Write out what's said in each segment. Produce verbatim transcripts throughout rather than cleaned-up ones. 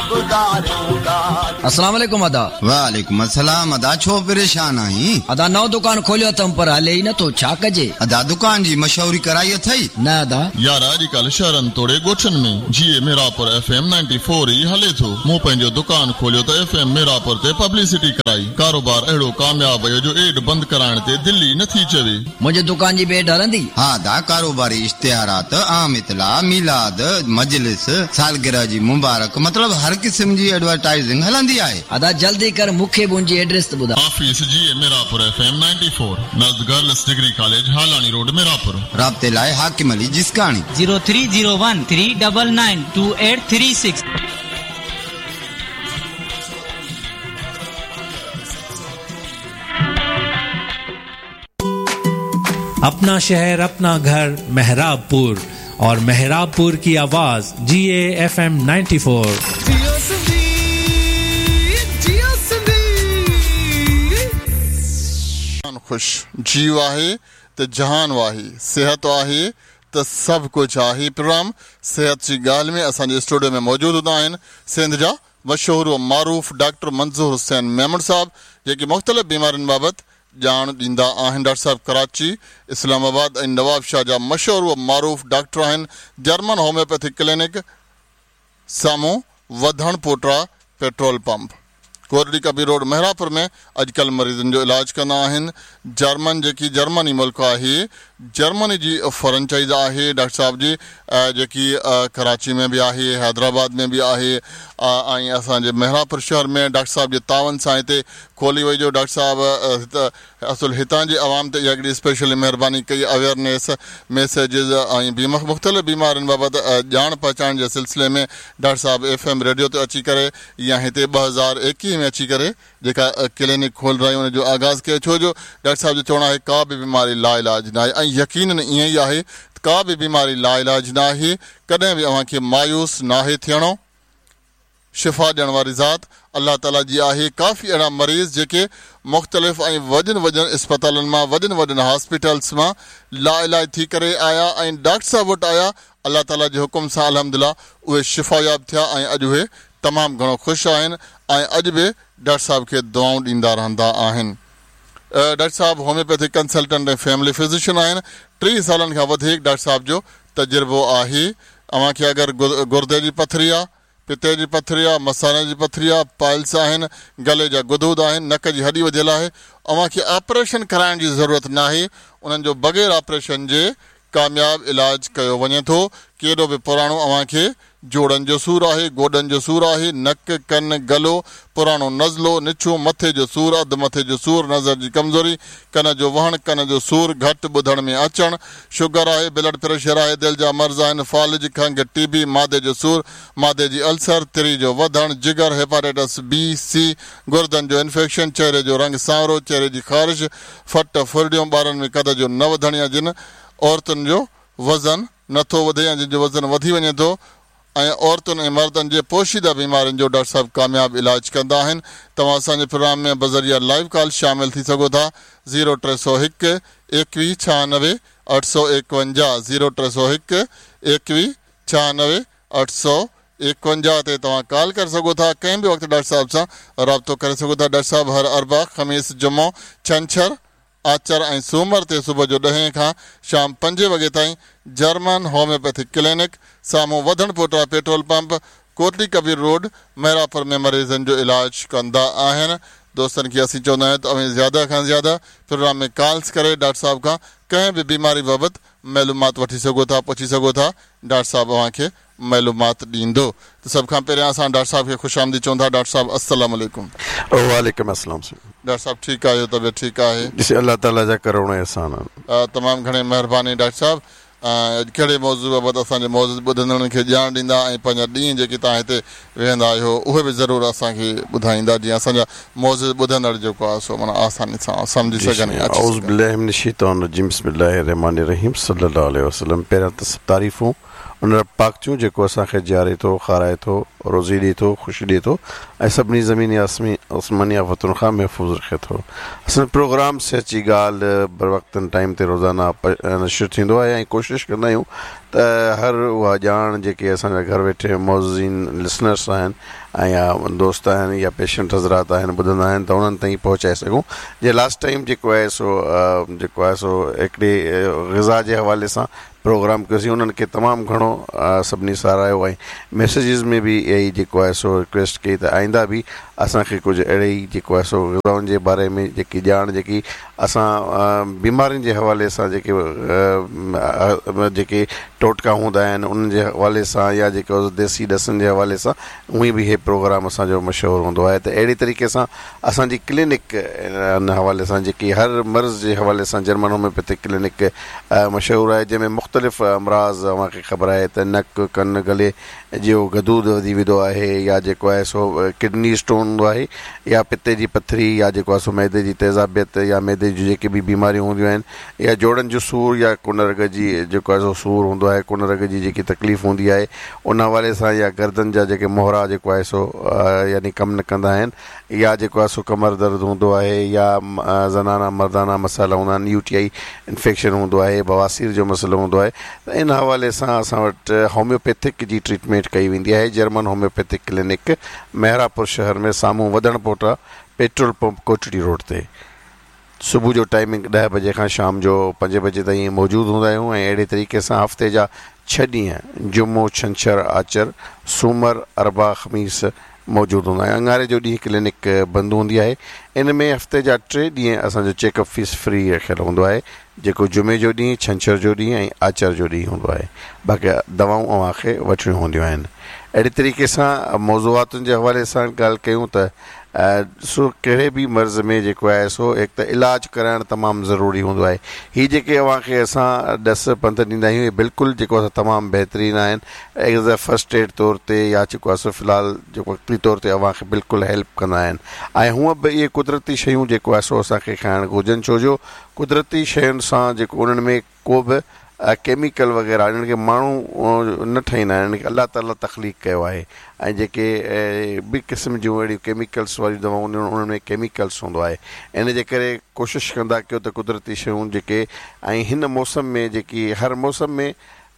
अस्सलाम वालेकुम अदा। वालेकुम अस्सलाम अदा, छो परेशान आहीं? अदा नओ दुकान खोलियो तम पर हले ई नथो, छा कजे? अदा दुकान जी मशहूरी कराई अथई? न अदा यार अॼुकल्ह शहरनि तोड़े ॻोठनि में जीअं मिरापुर F M ninety four E हले थो। मूं पंहिंजो दुकान खोलियो त एफ एम मिरापुर ते पब्लिसिटी कराई। कारोबार अहिड़ो कामयाब वियो जो एड बंदि कराइण ते दिल्ली नथी चवे। मुंहिंजे दुकान जी बेड हलंदी? हा दा, कारोबारी इश्तिहारात, आम इतला, मिलाद, मजलिस, सालगिरह जी मुबारक, मतलब हर किस्म जी एडवर्टाइजिंग हलंदी आहे। अदा जल्दी कर, मूंखे मुंहिंजी एड्रेस त ॿुधा। ऑफिस जी मिरापुर F M ninety four, नज़द girls degree college, हालानी road, मिरापुर। राब्ते लाइ हाकिम Ali जिसकानी zero three zero one three nine nine two eight three six. अपना शहर अपना घर मेहराबपुर, और मेहराबपुर की आवाज जी A F M ninety four. खुश जीव आहे त जहान वाही, सेहत आहे त सब कुछ आहे। प्रोग्राम सेहत जी ॻाल्हि में असांजे स्टूडियो में मौजूद हूंदा आहिनि सिंध जा मशहूर व मारूफ़ डॉक्टर मंज़ूर हुसैन मेमन साहब, जेके मुख़्तलिफ़ बीमारियुनि बाबति ॼाण ॾींदा आहिनि। डॉक्टर साहब कराची, इस्लामाबाद ऐं नवाबशाह जा मशहूर व मारूफ़ डॉक्टर आहिनि। जर्मन होम्योपैथिक क्लिनिक, साम्हूं वधण पोटरा पेट्रोल पंप, कोरडी कबीर रोड, मेहरापुर में अॼुकल्ह मरीज़नि जो इलाजु कंदा आहिनि। जर्मन जेकी जर्मनी मुल्क आहे, जर्मनी जी फ्रेंचाइज़ आहे डॉक्टर साहब जी, जेकी कराची में बि आहे, हैदराबाद में बि आहे, ऐं असांजे मेहरापुर शहर में डॉक्टर साहब जे तावन सां हिते खोली वई जो। डॉक्टर साहब असुल हितां जी आवाम ते इहा हिकिड़ी स्पेशली महिरबानी कई, अवेयरनेस मैसेजिस ऐं बीमा मुख़्तलिफ़ बीमारियुनि बाबति ॼाण पहचान जे सिलसिले में डॉक्टर साहब एफ एम रेडियो ते अची करे या हिते ॿ हज़ार एकवीह में अची करे जेका क्लिनिक खोल रहियूं उन जो आगाज़ कयो। छो जो डॉक्टर साहब जो चवणु आहे का बि बीमारी लाइलाज न आहे, ऐं यकीनन ईअं ई आहे, का बि बीमारी लाइलाज न आहे। कॾहिं बि अव्हांखे मायूस नाहे थियणो। शिफ़ा ॾियण वारी ज़ात अल्लाह ताला जी आहे। काफ़ी अहिड़ा मरीज़ जेके मुख़्तलिफ़ ऐं वॾनि वॾनि इस्पतालनि मां, वॾनि वॾनि हॉस्पिटल्स मां लाइलाज थी करे आया ऐं डॉक्टर साहब वटि आया। अल्लाह ताला जे हुकुम सां अल्हम्दुलिल्लाह उहे शिफ़ायाब थिया ऐं अॼु उहे तमामु घणो ख़ुशि आहिनि ऐं अॼु बि डॉक्टर साहब खे दुआऊं ॾींदा रहंदा आहिनि। डॉक्टर साहब होम्योपैथिक कंसल्टेंट ऐं फैमिली फिज़िशियन आहिनि। टीह सालनि खां वधीक डॉक्टर साहब जो तजुर्बो आहे। अव्हांखे अगरि गुर्दे जी पथरी आहे, पिते जी पथरी आहे, मसाने जी पथरी आहे, पाइल्स आहिनि, गले जा गुदूद आहिनि, नक जी हॾी वधियल आहे, अव्हांखे ऑपरेशन कराइण जी ज़रूरत न आहे। उन्हनि जो बग़ैर ऑपरेशन जे कामयाब इलाज कयो वञे थो। केॾो बि पुराणो अव्हांखे जोड़नि जो सूरु आहे, गोॾनि जो सूरु आहे, नक, कन, गलो, पुराणो नज़लो, निछो, मथे जो सूरु, अधु मथे जो सूरु, नज़र जी कमज़ोरी, कन जो वहण, कन जो सूरु, घटि ॿुधण में अचणु, शुगर आहे, ब्लड प्रेशर आहे, दिलि जा मर्ज़ आहिनि, फालिज, खंघि, टीबी, मादे जो सूरु, मादे जी अल्सर, तिरी जो वधणु, जिगर, हेपाटाइटिस बी सी, गुर्दनि जो इन्फेक्शन, चहिरे जो रंग सांवरो, चहिरे जी ख़ारिश, फट फुरड़ियूं, ॿारनि में कद जो न वधण, या जिन औरतुनि जो वज़न नथो वधे या जिन जो वज़न वधी वञे थो, ऐं औरतुनि ऐं मर्दनि जे पोशीदा बीमारियुनि जो डॉक्टर साहब कामयाब इलाज कंदा आहिनि। तव्हां असांजे प्रोग्राम में बज़रिया लाइव कॉल शामिल थी सघो था। ज़ीरो टे सौ हिकु एकवीह छहानवे अठ सौ एकवंजाह, ज़ीरो टे सौ हिकु एकवीह छहानवे अठ सौ एकवंजाह ते तव्हां कॉल करे सघो था। कंहिं बि वक़्तु डॉक्टर साहब सां राब्तो करे सघो था। डॉक्टर साहब हर अरबा, ख़मीस, जुमो, छंछरु, आचर ऐं सूमर ते सुबुह जो ॾहें खां शाम पंजे वॻे ताईं जर्मन होम्योपैथिक क्लिनिक, साम्हूं वधण पोटरा petrol pump, Kotli Kabir road, Mehrabpur में मरीज़नि जो इलाज कंदा आहिनि। दोस्तनि खे असीं चवंदा आहियूं त अवें ज़्यादा खां ज़्यादा प्रोग्राम में कॉल्स करे डॉक्टर साहब खां कंहिं बि बीमारी बाबति मालूमात वठी सघो था, पुछी सघो था। डॉक्टर साहब अव्हांखे मालूमात ॾींदो। त सभ खां पहिरियां असां डॉक्टर साहब खे ख़ुशि आमदी चवंदा। डॉक्टर साहब अस्सलाम वालेकुम। वालेकुम अस्सलाम। डॉक्टर साहब ठीकु आहे? तबियत ठीकु आहे? ॾिस अल्लाह ताला जा करोड़ एहसान आहिनि। तमामु घणी महिरबानी डॉक्टर साहब। कहिड़े मौज़ू बाबति असांजे मौज़ूद ॿुधंदड़नि खे ॼाण ॾींदा ऐं पंहिंजा ॾींहं जेके तव्हां हिते वेहंदा आहियो उहे बि ज़रूरु असांखे ॿुधाईंदा, जीअं असांजा मौज़ूद ॿुधंदड़ जेको आहे सो माना आसानी सां सम्झी सघनि। औज़ु बिल्लाहि मिनश शैतानिर रजीम, बिस्मिल्लाहिर रहमानिर रहीम, सल्लल्लाहु अलैहि वसल्लम। पहिरियां त सभु तारीफ़ूं उन पाक चूं जेको असांखे ॼारे थो, खाराए थो, रोज़ी ॾिए थो, ख़ुशी ॾिए थो ऐं सभिनी ज़मीनी आसमी आसमानी आफ़तुनि खां महफ़ूज़ रखे थो। असांजो प्रोग्राम सची ॻाल्हि बर वक़्तनि टाइम ते रोज़ाना नशर थींदो आहे ऐं कोशिशि कंदा आहियूं त हर उहा ॼाण जेके असांजा घर वेठे मौज़ून लिसनर्स आहिनि ऐं या दोस्त आहिनि या पेशेंट हज़रात आहिनि ॿुधंदा आहिनि त उन्हनि ताईं पहुचाए सघूं। जे लास्ट टाइम जेको आहे सो जेको आहे सो हिकिड़ी ग़िज़ा जे हवाले सां प्रोग्राम कयोसीं, उन्हनि खे तमामु घणो सभिनी साराहियो ऐं मैसेजिस में बि इहा ई जेको आहे सो रिक्वेस्ट कई त आईंदा बि असांखे कुझु अहिड़े ई जेको आहे सो ग़िज़ाउनि जे बारे में जेकी ॼाण जेकी असां बीमारियुनि जे हवाले सां जेके जेके टोटका हूंदा आहिनि उन्हनि जे हवाले सां या जेको देसी ॾसनि जे हवाले सां उहे बि इहे प्रोग्राम असांजो मशहूरु हूंदो आहे। त अहिड़ी तरीक़े सां असांजी क्लिनिक इन हवाले सां जेकी हर मर्ज़ जे हवाले सां जर्मन होम्योपैथिक क्लिनिक मशहूरु आहे, जंहिंमें मुख़्तलिफ़ अमराज़ तव्हांखे ख़बर आहे त नक कन गले जो गदूद वधी वेंदो आहे या जेको आहे सो किडनी स्टोन हूंदो आहे या पिते जी पथरी या जेको आहे सो मैदे जी तेज़ाबियत या मैदे जूं जेके बि बीमारियूं हूंदियूं आहिनि या जोड़नि जो सूर या कुन रग जी जेको आहे सो सूर हूंदो आहे, कुन रग जी जेकी तकलीफ़ हूंदी आहे उन हवाले सां या गर्दन जा जेके मोहरा जेको आहे सो यानी कमु न कंदा आहिनि या जेको आहे सो कमर दर्द हूंदो आहे या ज़नाना मर्दाना मसाइला हूंदा आहिनि, यू टी आई इन्फेक्शन हूंदो आहे, बवासीर जो मसइलो हूंदो आहे, त इन हवाले सां असां वटि होम्योपैथिक जी ट्रीटमेंट कई वेंदी आहे। जर्मन होम्योपैथिक क्लिनिक मेहरापुर शहर में साम्हूं वधण पोटा पेट्रोल पंप कोटड़ी रोड ते सुबुह जो टाइमिंग ॾह बजे खां शाम जो पंज बजे ताईं मौजूदु हूंदा आहियूं ऐं अहिड़े तरीक़े सां हफ़्ते जा छह ॾींहं जुमो छंछरु आचर सूमर अरबा ख़मीस मौजूदु हूंदा आहिनि। अंगारे जो ॾींहुं क्लिनिक बंदि हूंदी आहे। इन में हफ़्ते जा टे ॾींहं असांजो चेकअप फीस फ्री रखियलु हूंदो आहे, जेको जुमे जो ॾींहुं छंछर जो ॾींहुं ऐं आचर जो ॾींहुं हूंदो आहे। बाक़ी दवाऊं अव्हांखे वठणियूं हूंदियूं आहिनि। अहिड़े तरीक़े सां मौज़ूआतुनि जे हवाले सां ॻाल्हि कयूं त सो कहिड़े बि मर्ज़ में जेको आहे सो हिकु त इलाजु कराइणु तमामु ज़रूरी हूंदो आहे। हीअ जेके अव्हांखे असां ॾस पंध ॾींदा आहियूं इहे बिल्कुलु जेको असां तमामु बहितरीनु आहिनि। एज़ अ फस्ट एड तौर ते या जेको आहे सो फ़िलहालु जेको वक़्ती तौर ते अव्हांखे बिल्कुलु हेल्प कंदा आहिनि ऐं हूअं बि इहे कुदरती शयूं जेको आहे सो असांखे खाइणु घुरिजनि, छो जो कुदरती शयुनि सां जेको उन्हनि में को बि केमिकल वग़ैरह इन्हनि खे माण्हू न ठाहींदा आहिनि, इन्हनि खे अलाह ताला तख़लीक़ कयो आहे ऐं जेके ॿी क़िस्म जूं अहिड़ियूं केमिकल्स वारियूं दवाऊं हूंदियूं आहिनि उन्हनि में केमिकल्स हूंदो आहे। इन जे करे कोशिशि कंदा कयो त कुदरती शयूं जेके ऐं हिन मौसम में जेकी हर मौसम में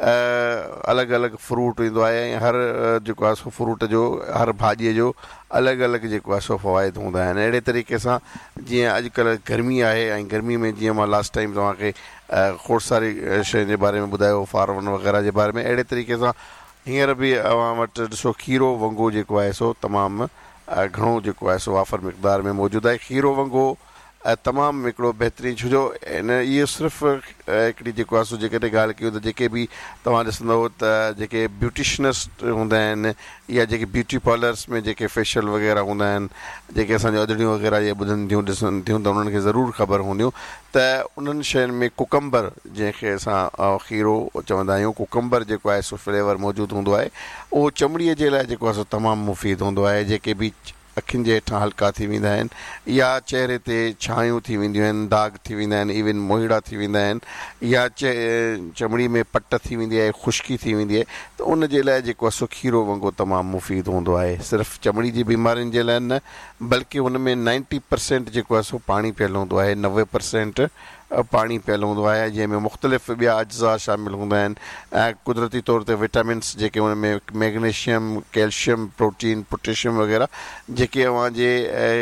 अलॻि अलॻि फ्रूट ईंदो आहे ऐं हर जेको आहे सो फ्रूट जो हर भाॼीअ जो अलॻि अलॻि जेको आहे सो फ़वाइद हूंदा आहिनि। अहिड़े तरीक़े सां जीअं अॼुकल्ह गर्मी आहे ऐं गर्मी में जीअं मां लास्ट टाइम तव्हांखे खोड़ सारी शयुनि जे बारे में ॿुधायो, फारवन वग़ैरह जे बारे में, अहिड़े तरीक़े सां हींअर बि अव्हां वटि ॾिसो खीरो वंगो जेको आहे सो तमामु घणो जेको आहे सो वाफ़र मिक़दार में मौजूदु आहे। खीरो वंगो तमामु हिकिड़ो बहितरीनु, छो जो इन इहो सिर्फ़ु हिकिड़ी जेको आहे सो जेकॾहिं ॻाल्हि कयूं त जेके बि तव्हां ॾिसंदव त जेके ब्यूटिशनिस्ट हूंदा आहिनि या जेके ब्यूटी पार्लर्स में जेके फेशियल वग़ैरह हूंदा आहिनि, जेके असांजो अदड़ियूं वग़ैरह इहे ॿुधनि थियूं ॾिसनि थियूं त उन्हनि खे ज़रूरु ख़बर हूंदियूं त उन्हनि शयुनि में कुकम्बर जंहिंखे असां खीरो चवंदा आहियूं, कुकम्बर जेको आहे सो फ्लेवर मौजूदु हूंदो आहे, उहो चमड़ीअ जे लाइ जेको आहे सो तमामु मुफ़ीद हूंदो आहे। जेके बि अखियुनि जे हेठां हल्का थी वेंदा आहिनि या चहिरे ते छायूं थी वेंदियूं आहिनि, दाग थी वेंदा आहिनि, इवन मोहिड़ा थी वेंदा आहिनि या चमड़ी में पट थी वेंदी आहे, ख़ुश्की थी वेंदी आहे, त उन जे लाइ जेको आहे सो खीरो वंगो तमामु मुफ़ीद हूंदो आहे। सिर्फ़ु चमड़ी जी बीमारियुनि जे लाइ न, बल्कि हुन में नाइंटी परसेंट जेको आहे सो पाणी पियलु हूंदो आहे, नवे परसेंट पाणी पियलु हूंदो आहे, जंहिंमें मुख़्तलिफ़ ॿिया अज्जा शामिलु हूंदा आहिनि ऐं कुदरती तौर ते विटामिन्स जेके हुन में मैग्नीशियम, कैल्शियम, प्रोटीन, पोटेशियम वग़ैरह जेके अव्हांजे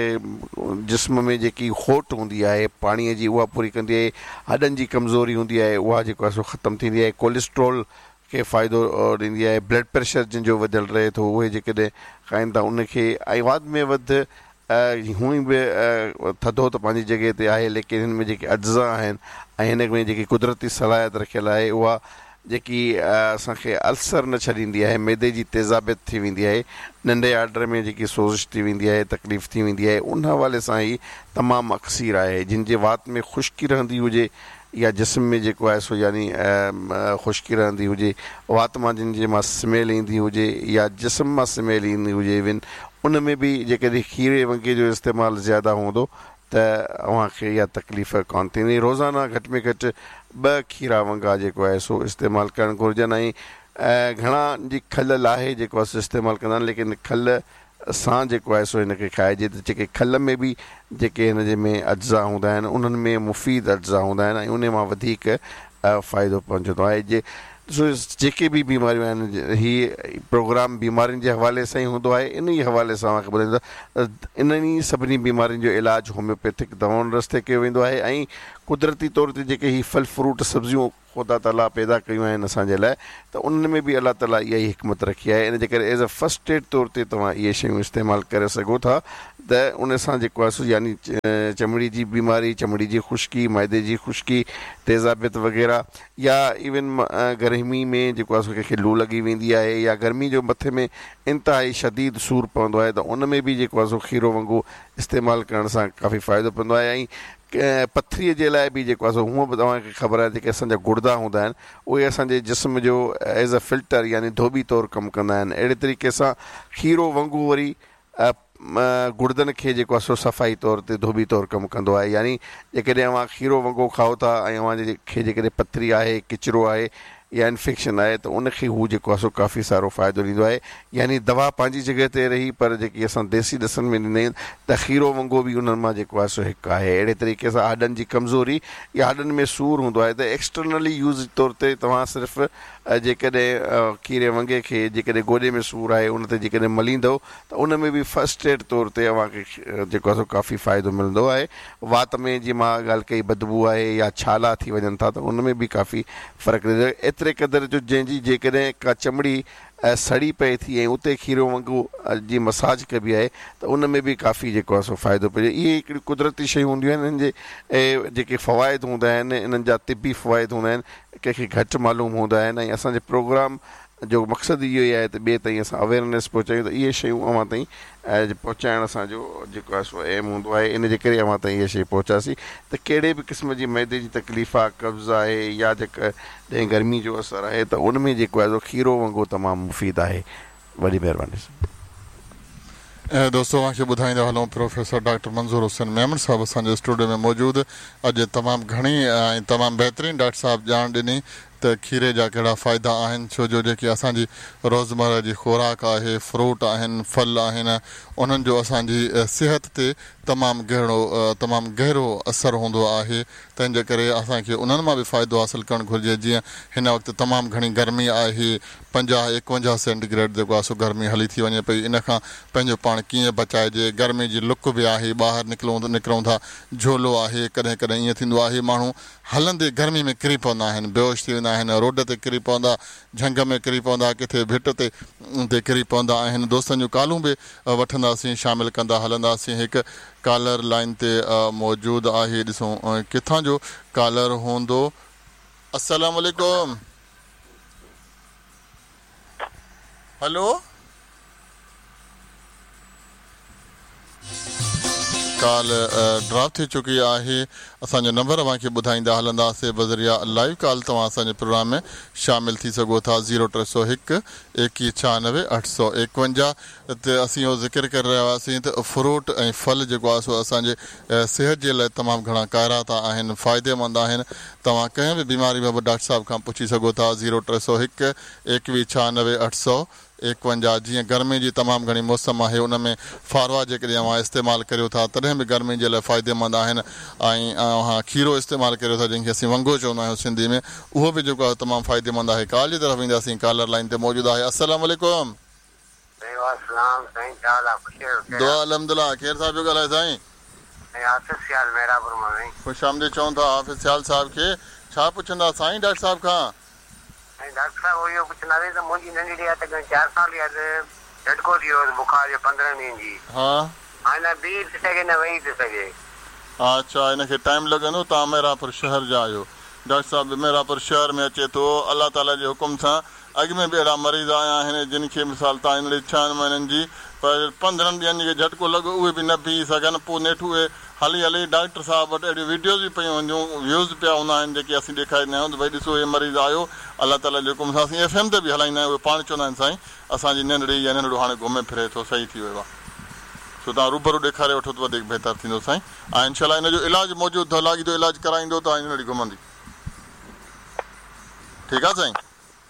जिस्म में जेकी खोट हूंदी आहे पाणीअ जी उहा पूरी कंदी आहे, हॾनि जी कमज़ोरी हूंदी आहे उहा जेको आहे सो ख़तमु थींदी आहे, कोलेस्ट्रोल खे फ़ाइदो ॾींदी आहे, ब्लड प्रेशर जंहिंजो वधियलु रहे थो उहे जेकॾहिं खाइनि था उनखे, ऐं वधि में वधि हूअं बि थधो त पंहिंजी जॻह ते आहे, लेकिन हिन में जेके अज्जा आहिनि ऐं हिन में जेकी कुदरती सलाहियत रखियलु आहे उहा जेकी असांखे अल्सर न छॾींदी आहे, मैदे जी तेज़ाबियत थी वेंदी आहे, नंढे आर्डर में जेकी सोज़िश थी वेंदी आहे, तकलीफ़ थी वेंदी आहे, उन हवाले सां ई तमामु अक्सीर आहे। जिन जे वात में ख़ुश्की रहंदी हुजे या जिस्म में जेको आहे सो यानी ख़ुश्की रहंदी हुजे, वात मां जिन जे मां स्मेल ईंदी हुजे या जिस्म मां स्मेल ईंदी हुजे, इवन उन में बि जेकॾहिं खीरे वंगे जो इस्तेमालु ज़्यादा हूंदो त अव्हांखे इहा तकलीफ़ कोन थींदी। रोज़ाना घटि में घटि ॿ खीरा वंगा जेको आहे सो इस्तेमालु करणु घुरिजनि ऐं घणा जी खल आहे जेको आहे इस्तेमालु कंदा आहिनि, लेकिन खल सां जेको आहे सो हिनखे खाइजे त जेके खल में बि जेके हिन जे में अज्जा हूंदा आहिनि उन्हनि में मुफ़ीद अज्जा हूंदा आहिनि ऐं उन मां वधीक फ़ाइदो पहुचंदो आहे। जे सो जेके बि बीमारियूं आहिनि हीअ प्रोग्राम बीमारियुनि जे हवाले सां ई हूंदो आहे. इन ई हवाले सां तव्हांखे ॿुधाईंदा इन्हनि सभिनी बीमारियुनि जो इलाजु होम्योपैथिक दवाउनि रस्ते कयो वेंदो आहे. ऐं कुदरती तौर ते जेके हीअ फल फ्रूट सब्जियूं ख़ुदा ताला पैदा कयूं आहिनि असांजे लाइ त उन्हनि में बि अलाह ताला इहा ई हिकमत रखी आहे. इन जे करे एज़ अ फस्ट एड तौर ते तव्हां इहे शयूं इस्तेमालु करे सघो था त उन सां जेको आहे यानी चमड़ी जी बीमारी, चमड़ी जी ख़ुश्की, मैदे जी ख़ुश्की, तेज़ाबियत वग़ैरह, या इवन गर्मी में जेको आहे कंहिंखे लू लॻी वेंदी आहे या गर्मी जो मथे में इंतिहाई शदीद सूरु पवंदो आहे त उन में बि जेको आहे सो खीरो वांगुरु इस्तेमालु करण सां काफ़ी फ़ाइदो पवंदो आहे. ऐं पथरीअ जे लाइ बि जेको आहे सो हूअं बि तव्हांखे ख़बर आहे जेके असांजा गुर्दा हूंदा आहिनि उहे असांजे जिस्म जो एज़ अ फिल्टर यानी धोबी तौरु कमु कंदा आहिनि. अहिड़े तरीक़े सां खीरो वांगुरु वरी गुर्दनि खे जेको आहे सो सफ़ाई तौर ते धोबी तौरु कमु कंदो आहे. यानी जेकॾहिं अव्हां खीरो वांगुरु खाओ था ऐं अव्हां खे जेकॾहिं पथरी आहे, किचिरो आहे या इन्फेक्शन आहे त उनखे हू जेको आहे सो काफ़ी सारो फ़ाइदो ॾींदो आहे. यानी दवा पंहिंजी जॻह ते रही पर जेकी असां देसी ॾसनि में ॾींदा आहियूं त खीरो वांगुरु बि उन्हनि मां जेको आहे सो हिकु आहे. अहिड़े तरीक़े सां हॾनि जी कमज़ोरी या हॾनि में सूरु हूंदो आहे त एक्सटर्नली यूज़ तौर ते तव्हां सिर्फ़ु जेकॾहिं खीरे वंगे खे जेकॾहिं गोॾे में सूरु आहे उन ते जेकॾहिं मलींदव त उन में बि फस्ट एड तौर ते अव्हांखे जेको आहे सो काफ़ी फ़ाइदो मिलंदो आहे. वात में जीअं मां ॻाल्हि कई बदबू आहे या छाला थी वञनि था त उन में बि काफ़ी फ़र्क़ु ॾींदो आहे. एतिरे क़दुरु जो जंहिंजी जेकॾहिं का चमड़ी सड़ी पए थी ऐं उते खीरो वांगुरु जी मसाज कबी आहे त उन में बि काफ़ी जेको आहे सो फ़ाइदो पइजे. इहे हिकिड़ियूं कुदरती शयूं हूंदियूं आहिनि. इन्हनि जे जेके फ़वाइद हूंदा आहिनि इन्हनि जा तिबी फ़वाइद हूंदा आहिनि कंहिंखे घटि मालूम हूंदा आहिनि. ऐं असांजे प्रोग्राम जो मक़सदु इहो ई आहे त ॿिए ताईं असां अवेयरनेस पहुचायूं त इहे शयूं अव्हां ताईं पहुचाइण असांजो जेको आहे सो एम हूंदो आहे. इन जे करे अव्हां ताईं इहे शइ पहुचासीं त कहिड़े बि क़िस्म जी मैदे जी तकलीफ़ आहे, कब्ज़ आहे या जेका जंहिं गर्मी जो असरु आहे त उन में जेको आहे सो खीरो वांगुरु तमामु मुफ़ीद आहे. वॾी महिरबानी. ऐं दोस्तो तव्हांखे ॿुधाईंदा हलूं प्रोफेसर डॉक्टर मंज़ूर हुसैन मेमन साहिबु असांजे स्टूडियो में मौजूदु. अॼु तमामु घणी ऐं तमामु बहितरीनु डॉक्टर साहिबु ॼाण ॾिनी त खीरे जा कहिड़ा फ़ाइदा आहिनि. छो जो जेकी असांजी रोज़मर्रा जी खुराक आहे, फ्रूट आहिनि, फल आहिनि, उन्हनि जो असांजी सिहत ते तमामु गहिरो तमामु गहिरो असरु हूंदो आहे. तंहिंजे करे असांखे उन्हनि मां बि फ़ाइदो हासिलु करणु घुरिजे. जीअं हिन वक़्तु तमामु घणी गर्मी आहे, पंजाहु एकवंजाहु सेंटीग्रेड जेको आहे सो गर्मी हली थी वञे पई. इन खां पंहिंजो पाण कीअं बचाइजे. गर्मी जी लुक बि आहे, ॿाहिरि निकिरूं निकिरूं था झोलो आहे, कॾहिं कॾहिं ईअं थींदो आहे माण्हू हलंदे गर्मी में किरी पवंदा आहिनि, बेहोश थी वेंदा आहिनि, रोड ते किरी पवंदा, झंग में किरी पवंदा, किथे भिट ते ते किरी पवंदा आहिनि. दोस्तनि जूं कालूं बि वठंदासीं, शामिलु कंदा हलंदासीं. हिकु कॉलर लाइन ते मौजूदु आहे. ॾिसूं किथां जो कॉलर हूंदो. अस्सलाम वालेकुम. हलो, कॉल ड्रॉप थी चुकी आहे. असांजो नंबर तव्हांखे ॿुधाईंदा हलंदासीं बज़रिया लाइव कॉल. तव्हां असांजे प्रोग्राम में शामिलु थी सघो था. ज़ीरो टे सौ हिकु एकवीह छहानवे अठ सौ एकवंजाह ते असीं इहो ज़िक्र करे रहिया हुआसीं त फ्रूट ऐं फल जेको आहे सो असांजे सिहत जे लाइ तमामु घणा क़ाइरात आहिनि, फ़ाइदेमंद आहिनि. तव्हां कंहिं बि बीमारी में बि डॉक्टर साहिब खां पुछी सघो था. ज़ीरो टे सौ हिकु एकवीह छहानवे अठ सौ एकवंजाह. जीअं गर्मी जी तमामु घणी मौसम आहे उन में फारवा जेकॾहिं अव्हां इस्तेमालु करियो था तॾहिं बि गर्मी जे लाइ फ़ाइदेमंद आहिनि. ऐं अव्हां खीरो इस्तेमालु करियो था जंहिंखे असीं वंगो चवंदा आहियूं सिंधी में, उहो बि जेको आहे तमामु फ़ाइदेमंद आहे. कॉल जी तरफ़ ईंदासीं. कॉलर लाइन ते मौजूदु आहे. अस्सलाम वालेकुम. दुआ अलहमदुलिल्लाह. केरु साहिब पियो ॻाल्हाए साईं? ख़ुशि आमदीद चऊं था हाफ़िज़ सियाल साहिब खे. छा पुछंदा साईं डॉक्टर साहिब खां? डॉक्टर साहब इहो पुछंदासीं त मुंहिंजी नंढड़ी आहे तक़रीबन चारि साल या झटको थी वियो बुखार जो पंद्रहं ॾींहंनि जी. हा हाणे बीह थी सघे न वेही थी सघे. अच्छा, हिनखे टाइम लॻंदो. तव्हां मेरापुर शहर जा आहियो. डॉक्टर साहिब मेरापुर शहर में अचे थो. अलाह ताला जे हुकुम सां अॻु में बि अहिड़ा मरीज़ आया आहिनि जिन खे मिसाल तव्हां हिन छहनि महीननि जी पर पंद्रहंनि ॾींहंनि खे झटको लॻो, उहे बि न बीह सघनि. पोइ नेठि उहे हली हली डॉक्टर साहिब वटि अहिड़ियूं वीडियोज़ बि पियूं हूंदियूं, व्यूज़ पिया हूंदा आहिनि जेके असीं ॾेखारींदा आहियूं त भई ॾिसो हे मरीज़ आयो. अलाह ताला जे हुकुम सां असीं एफ एम ते बि हलाईंदा आहियूं. उहे पाण चवंदा आहिनि साईं असांजी नंढड़ी या नंढड़ो हाणे घुमे फिरे थो, सही थी वियो आहे. सो तव्हां रूबरू ॾेखारे वठो त वधीक बहितर थींदो साईं. ऐं इनशा हिन जो इलाजु मौजूदु अथव. लाॻीदो इलाजु कराईंदो त नंढड़ी घुमंदी. ठीकु आहे साईं?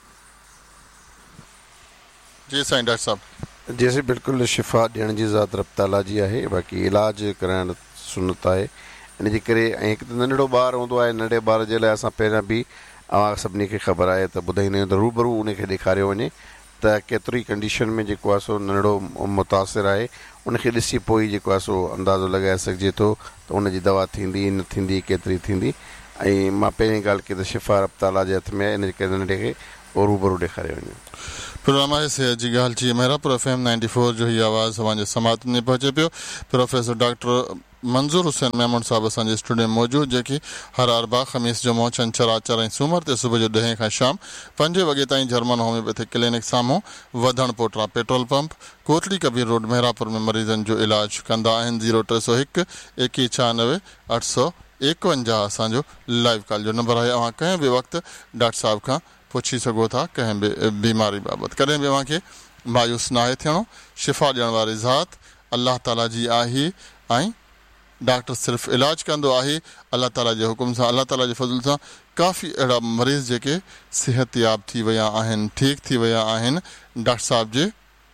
जी साईं. डॉक्टर साहिबु जैसे बिल्कुलु शिफ़ा ॾियण जी ज़ात रब ताला जी आहे. बाक़ी इलाजु कराइणु सुनत आहे. इन जे करे ऐं हिकु त नंढड़ो ॿारु हूंदो आहे, नंढे ॿार जे लाइ असां पहिरियां बि अवां सभिनी खे ख़बर आहे त ॿुधाईंदा आहियूं त रूबरू उनखे ॾेखारियो वञे त केतिरी कंडीशन में जेको आहे सो नंढड़ो मुतासिर आहे उनखे ॾिसी पोइ जेको आहे सो अंदाज़ो लॻाए सघिजे थो त उनजी दवा थींदी न थींदी केतिरी थींदी ऐं मां पहिरीं ॻाल्हि कई त शिफ़ा रब ताला जे हथ में आहे इन करे नंढे खे उहो रूबरू ॾेखारे वञे प्रोग्राम आहे सिहत जी ॻाल्हि जी Mehrabpur F M ninety four जो ही आवाज़ अवांजे समात में पहुचे पियो प्रोफेसर डॉक्टर मंज़ूर हुसैन मेमन साहब असांजे स्टूडियो में मौजूदु जेकी हर अरबा ख़मीस जुमो छंछरु आर्तवार ऐं सूमर ते सुबुह जो ॾहें खां शाम पंजे वॻे ताईं जर्मन होम्योपैथिक क्लिनिक साम्हूं वधण पोटरा petrol pump Kotli Kabir road Mehrabpur में मरीज़नि जो इलाज कंदा आहिनि ज़ीरो टे सौ हिकु एकवीह छहानवे अठ सौ एकवंजाह असांजो लाइव कॉल जो नंबर आहे अवां कंहिं बि वक़्तु डॉक्टर साहब खां पुछी सघो था कंहिं बि बीमारी बाबति कॾहिं बि अव्हांखे मायूस नाहे थियणो शिफ़ा ॾियण वारी ज़ात अलाह ताला जी आहे ऐं डॉक्टर सिर्फ़ु इलाज कंदो आहे अलाह ताला जे हुकुम सां अलाह ताला जे फज़ल सां काफ़ी अहिड़ा मरीज़ जेके सिहतयाब थी विया आहिनि ठीकु थी विया आहिनि डॉक्टर साहब जे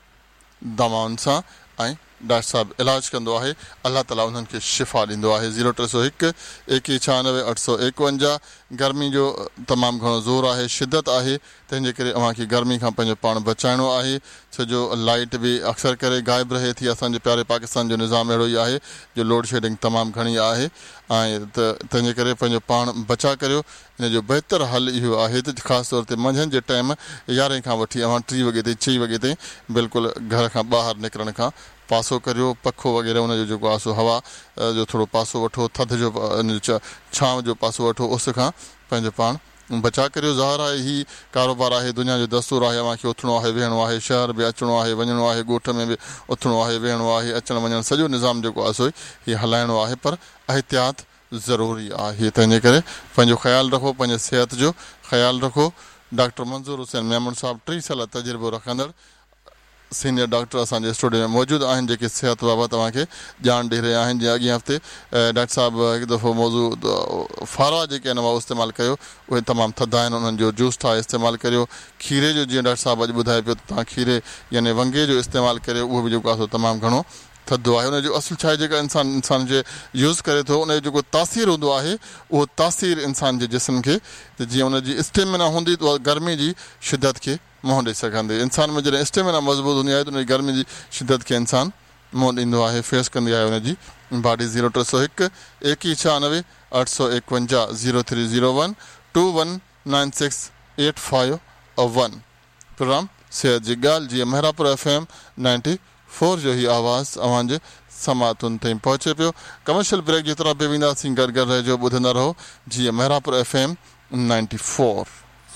दवाउनि सां ऐं डॉक्टर साहब इलाज कंदो आहे अलाह ताला उन्हनि खे शिफ़ा ॾींदो आहे ज़ीरो टे सौ हिकु एकवीह छहानवे अठ सौ एकवंजाह गर्मी जो तमामु घणो ज़ोर आहे शिदत आहे तंहिंजे करे अव्हांखे गर्मी खां पंहिंजो पाण बचाइणो आहे छो जो लाइट बि अक्सर करे ग़ाइबु रहे थी असांजे प्यारे पाकिस्तान जो निज़ाम अहिड़ो ई आहे जो लोड शेडिंग तमामु घणी आहे ऐं त तंहिंजे करे पंहिंजो पाण बचा करियो इन जो बहितरु हल इहो आहे त ख़ासि तौर ते मंझंदि जे टाइम यारहें खां वठी अव्हां टीं वॻे ताईं चईं वॻे ताईं बिल्कुलु घर खां ॿाहिरि निकिरण खां पासो करियो पखो वग़ैरह उनजो जेको आहे सो हवा जो थोरो पासो वठो थधि जो छांव जो पासो वठो उस खां पंहिंजो पाण बचा करियो ज़ाहिर आहे ही कारोबार आहे दुनिया जो दस्तूर आहे अव्हांखे उथिणो आहे वेहणो आहे शहर बि अचिणो आहे वञिणो आहे ॻोठ में बि उथिणो आहे वेहणो आहे अचणु वञणु सॼो निज़ाम जेको आहे सो हीअ हलाइणो आहे पर एहतियात ज़रूरी आहे तंहिंजे करे पंहिंजो ख़्यालु रखो पंहिंजे सिहत जो ख़्यालु रखो डॉक्टर मंज़ूर हुसैन मेमन साहब टीह साल तजुर्बो रखंदड़ सीनियर डॉक्टर असांजे स्टूडियो में मौजूदु आहिनि जेके सिहत बाबति तव्हांखे ॼाण ॾेई रहिया आहिनि जीअं अॻिए हफ़्ते डॉक्टर साहब हिकु दफ़ो मौज़ू फारा जेके आहिनि उहा इस्तेमालु कयो उहे तमामु थधा आहिनि उन्हनि जो जूस ठाहे इस्तेमालु करियो खीरे जो जीअं डॉक्टर साहब अॼु ॿुधाए पियो त तव्हां खीरे यानी वंगे जो इस्तेमालु करियो उहो बि जेको आहे तमामु घणो थधो आहे उनजो असुलु छा आहे जेका इंसान इंसान जे यूज़ करे थो उनजो जेको तासीर हूंदो आहे उहो तासीर इंसान जे जिस्म खे त जीअं उनजी स्टेमिना हूंदी त उहा गर्मी जी शिदत खे मुंहुं ॾेई सघंदी इंसान में जॾहिं स्टेमिना मज़बूत हूंदी आहे त उनजी गर्मी जी शिदत खे इंसान मुंहुं ॾींदो आहे फेस कंदी आहे उनजी बॉडी ज़ीरो टे सौ हिकु एकवीह छहानवे अठ सौ एकवंजाह zero three zero one two one nine six eight five one programme सिहत जी ॻाल्हि जीअं Mehrabpur F M ninety four जो ही आवाज़ अव्हांजे समातुनि ताईं पहुचे पियो कमर्शियल ब्रेक जी तरफ़ बि वेंदासीं गॾु गॾु रहिजो ॿुधंदा रहो जीअं Mehrabpur F M ninety four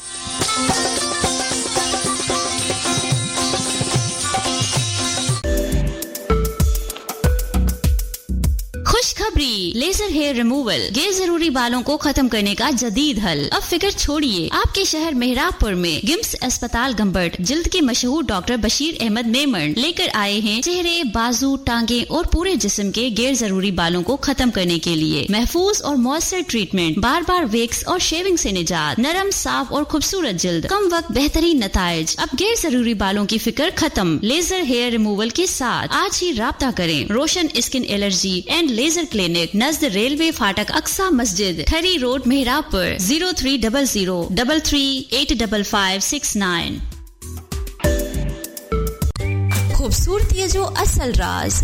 खुशखबरी लेजर हेयर रिमूवल गैर जरूरी बालों को खत्म करने का जदीद हल। अब फिक्र छोड़िए, आपके शहर मेहरापुर में गिम्स अस्पताल गंबट जिल्द के मशहूर डॉक्टर बशीर अहमद मेमन लेकर आए हैं चेहरे, बाजू, टांगे और पूरे जिस्म के गैर जरूरी बालों को खत्म करने के लिए महफूज और मौसर ट्रीटमेंट, बार बार वेक्स और शेविंग से निजात, नरम, साफ और खूबसूरत जिल्द, कम वक्त बेहतरीन नताइज। अब गैर जरूरी बालों की फिक्र खत्म लेजर हेयर रिमूवल के साथ आज ही राब्ता करें। रोशन skin allergy and laser clinic Najd railway फाटक अक्सा मस्जिद ठरी रोड मेहरापुर जीरो थ्री डबल जीरो double three eight double five six nine. खूबसूरती जो असल राज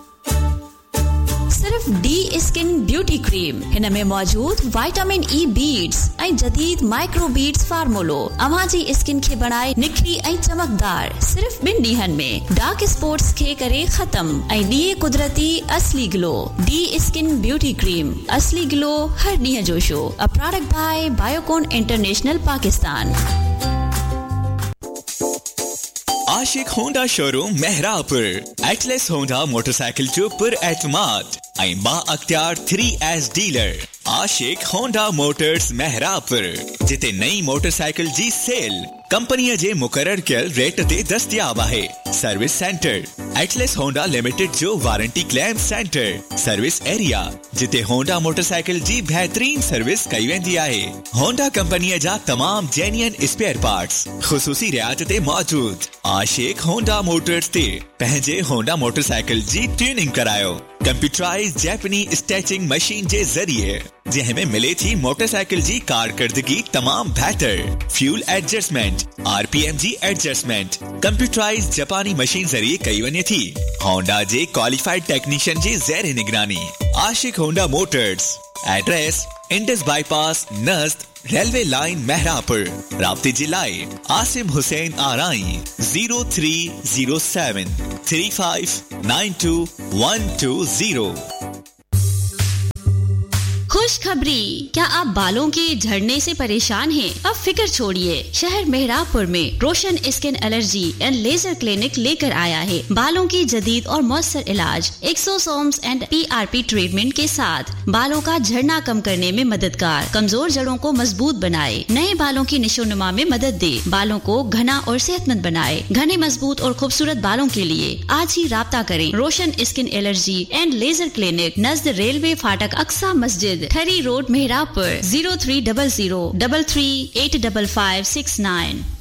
सिर्फ डी स्किन ब्यूटी क्रीम हिन में मौजूद विटामिन ई बीड्स ऐं जदीद माइक्रो बीड्स फार्मूलो अवां जी स्किन खे बनाए निखरी ऐं चमकदार सिर्फ ॿिनि ॾींहनि में डार्क स्पॉट्स खे करे खत्म ऐं ॾिए कुदरती असली glow. D skin beauty cream असली ग्लो हर ॾींहं जो show a product by Biocon international Pakistan. Ashique Honda showroom Mehrabpur Atlas Honda motorcycle जो पुर एतमाद ऐं बा अख्तियार थ्री एस डीलर आशिक होंडा मोटर्स मेहरापुर जिते नई मोटरसाइकिल जी सेल कंपनीअ जे मुकरर कयल रेट ते दस्तयाब आहे। Service centre Atlas Honda limited जो warranty claim centre service area जिते होंडा मोटरसाइकिल जी बेहतरीन सर्विस कई वेंदी आहे। होंडा कंपनीअ जा तमाम जेन्युइन स्पेयर पार्ट्स ख़ुसूसी रियायत ते मौजूद। आशिक होंडा मोटर्स ते पंहिंजे होंडा मोटरसाइकिल जी ट्यूनिंग करायो। कंप्यूटराइज्ड जापानी स्टैचिंग मशीन जे जरिए जंहिं में मिले थी मोटरसाइकिल जी कारकर्दगी तमाम बेहतर फ्यूल एडजस्टमेंट आरपीएम जी एडजस्टमेंट कंप्यूटराइज्ड जापानी मशीन जरिए कई वने थी होंडा जे क्वालिफाइड टेक्नीशियन जे ज़ेर निगरानी आशिक Honda Motors address Indus bypass नज़द railway line महरापुर राब्ते जिलाए आसिम हुसैन आराई जीरो थ्री जीरो seven three five nine two one two जीरो। खुशखबरी, क्या आप बालों के झड़ने से परेशान हैं? अब फिक्र छोड़िए, शहर मेहराबपुर में रोशन skin allergy and laser clinic लेकर आया है बालों की जदीद और मौसर इलाज एक्सोसोम्स एंड पीआरपी ट्रीटमेंट के साथ बालों का झड़ना कम करने में मददगार, कमजोर जड़ों को मजबूत बनाए, नए बालों की निशोनुमा में मदद दे, बालों को घना और सेहतमंद बनाए। घने मजबूत और खूबसूरत बालों के लिए आज ही राब्ता करें रोशन skin allergy and laser clinic, नज़द railway फाटक, अक्सा मस्जिद, थरी रोड, मेहराबपुर जीरो थ्री डबल जीरो double three eight double five six nine.